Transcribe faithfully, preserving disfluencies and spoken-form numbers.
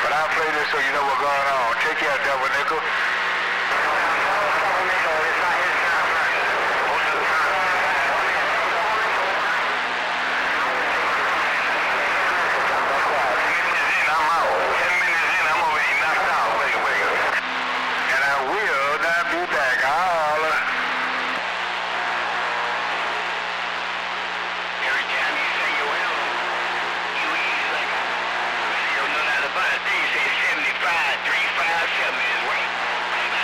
But I'll play this so you know what's going on. Take care, Devil Nickel.